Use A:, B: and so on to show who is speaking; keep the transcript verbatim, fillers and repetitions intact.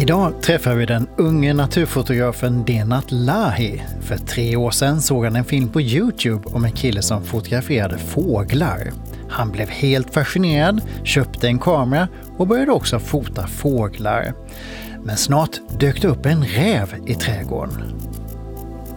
A: Idag träffar vi den unge naturfotografen Denat Lahi. För tre år sedan såg han en film på YouTube om en kille som fotograferade fåglar. Han blev helt fascinerad, köpte en kamera och började också fota fåglar. Men snart dök det upp en räv i trädgården.